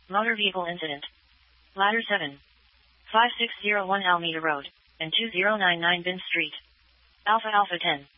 Motor vehicle incident. Ladder 7. 5601 Alameda Road, and 2099 Bin Street. Alpha Alpha 10.